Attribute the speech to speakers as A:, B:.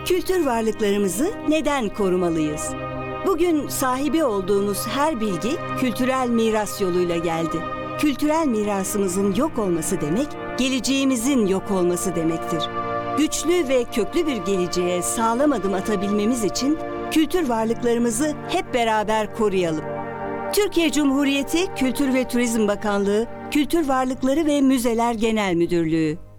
A: Kültür varlıklarımızı neden korumalıyız? Bugün sahibi olduğumuz her bilgi kültürel miras yoluyla geldi. Kültürel mirasımızın yok olması demek, geleceğimizin yok olması demektir. Güçlü ve köklü bir geleceğe sağlam adım atabilmemiz için kültür varlıklarımızı hep beraber koruyalım. Türkiye Cumhuriyeti Kültür ve Turizm Bakanlığı, Kültür Varlıkları ve Müzeler Genel Müdürlüğü